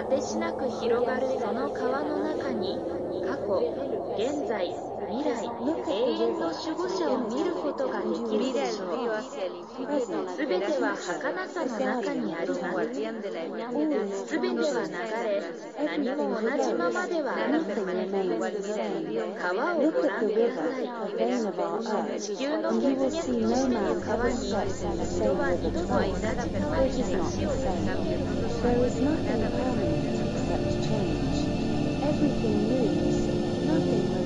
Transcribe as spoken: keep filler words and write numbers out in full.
果てしなく広がるその川の中に、過去、現在、未来、永遠の守護者を見ることができるでしょう。すべては儚さの中にあります。すべては流れ、何も同じままではありません。川をご覧ください。地球の血脈としての川に、人は二度と同じ川に足を踏み入れることはありません。 Everything moves, nothing